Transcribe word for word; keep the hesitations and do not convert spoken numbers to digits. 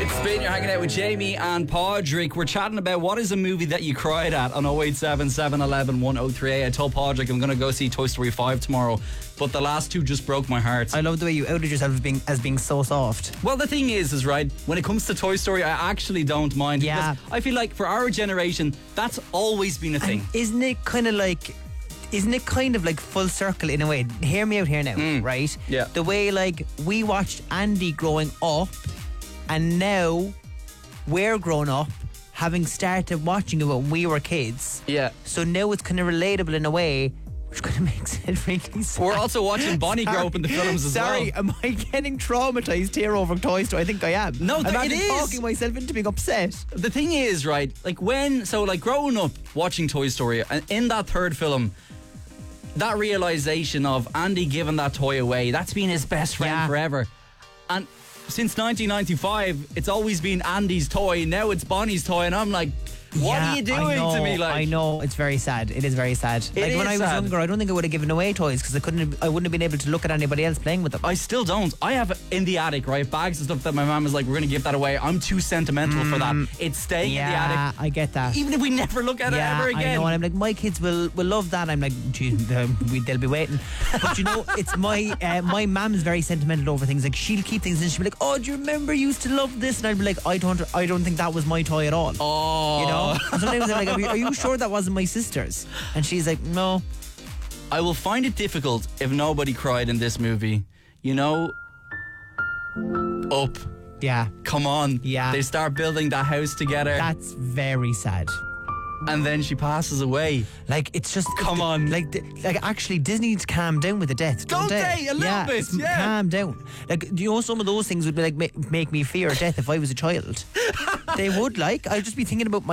It's Spin, you're hanging out with Jamie and Padraig. We're chatting about what is a movie that you cried at on oh eight seven, seven one one, one oh three eight. I told Padraig I'm going to go see Toy Story five tomorrow, but the last two just broke my heart. I love the way you outed yourself as being, as being so soft. Well, the thing is, is right, when it comes to Toy Story, I actually don't mind. Yeah. Because I feel like for our generation, that's always been a thing. And isn't it kind of like... Isn't it kind of like full circle in a way? Hear me out here now, Mm. right? Yeah. The way like we watched Andy growing up, and now we're grown up, having started watching it when we were kids. Yeah. So now it's kind of relatable in a way, which kind of makes it really sad. We're also watching Bonnie grow up in the films as Sorry, well. am I getting traumatised here over Toy Story? I think I am. No, I'm th- actually it is. talking myself into being upset. The thing is, right, like when, so like growing up watching Toy Story, and in that third film, that realisation of Andy giving that toy away, that's been his best friend Yeah. forever. And since nineteen ninety-five, it's always been Andy's toy, now it's Bonnie's toy, and I'm like, what Yeah, are you doing I know, to me? Like, I know, it's very sad. It is very sad. It like when is I was sad. younger, I don't think I would have given away toys because I couldn't. I wouldn't have been able to look at anybody else playing with them. I still don't. I have in the attic, right, bags of stuff that my mom is like, we're going to give that away. I'm too sentimental for that. It's staying yeah, in the attic. I get that. Even if we never look at yeah, it ever again. I know, and I'm like, my kids will, will love that. I'm like, geez, um, we, they'll be waiting. But you know, it's my uh, my mum's very sentimental over things. Like she'll keep things and she'll be like, oh, do you remember you used to love this? And I'll be like, I don't, I don't think that was my toy at all. Oh. You know. And sometimes I'm like, are you, are you sure that wasn't my sister's? And she's like, no. I will find it difficult if nobody cried in this movie. You know, Up. Yeah, Come on. Yeah. They start building that house together. that's very sad. And then she passes away. Like it's just Come th- on. Like, th- like actually, Disney needs to calm down with the death. Don't, Don't they? A little yeah, bit, it's- yeah. Calm down. Like you know, some of those things would be like ma- make me fear death if I was a child. They would. Like I'd just be thinking about my